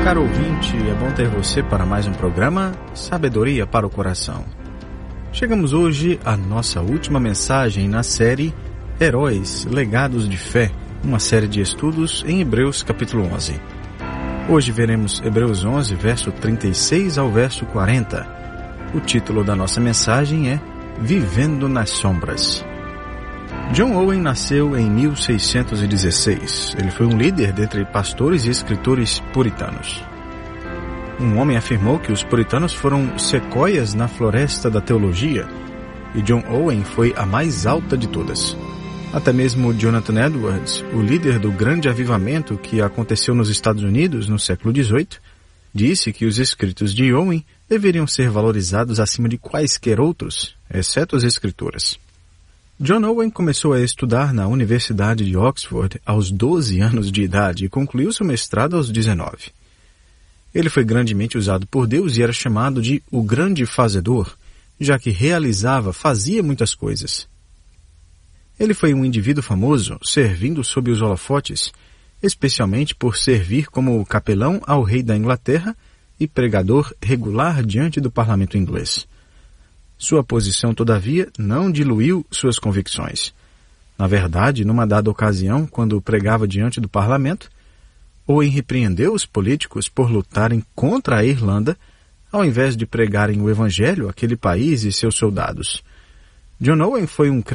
Caro ouvinte, é bom ter você para mais um programa Sabedoria para o Coração. Chegamos hoje à nossa última mensagem na série Heróis, Legados de Fé, uma série de estudos em Hebreus capítulo 11. Hoje veremos Hebreus 11, verso 36 ao verso 40. O título da nossa mensagem é Vivendo nas Sombras. John Owen nasceu em 1616. Ele foi um líder dentre pastores e escritores puritanos. Um homem afirmou que os puritanos foram sequoias na floresta da teologia, e John Owen foi a mais alta de todas. Até mesmo Jonathan Edwards, o líder do grande avivamento que aconteceu nos Estados Unidos no século XVIII, disse que os escritos de Owen deveriam ser valorizados acima de quaisquer outros, exceto as escrituras. John Owen começou a estudar na Universidade de Oxford aos 12 anos de idade e concluiu seu mestrado aos 19. Ele foi grandemente usado por Deus e era chamado de o Grande Fazedor, já que fazia muitas coisas. Ele foi um indivíduo famoso, servindo sob os holofotes, especialmente por servir como capelão ao rei da Inglaterra e pregador regular diante do parlamento inglês. Sua posição, todavia, não diluiu suas convicções. Na verdade, numa dada ocasião, quando pregava diante do parlamento, Owen repreendeu os políticos por lutarem contra a Irlanda, ao invés de pregarem o evangelho àquele país e seus soldados. John Owen foi um